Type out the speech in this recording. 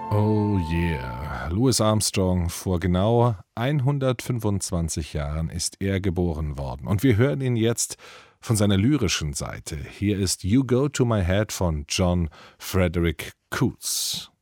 Oh yeah, Louis Armstrong, vor genau 125 Jahren ist er geboren worden. Und wir hören ihn jetzt von seiner lyrischen Seite. Hier ist You Go to My Head von John Frederick Coots.